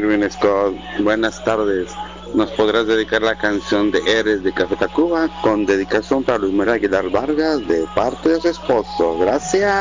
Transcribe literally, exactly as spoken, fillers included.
Irving Scott. Buenas tardes. ¿Nos podrás dedicar la canción de Eres de Café Tacuba con dedicación para Luis María Aguilar Vargas de parte de su esposo? Gracias.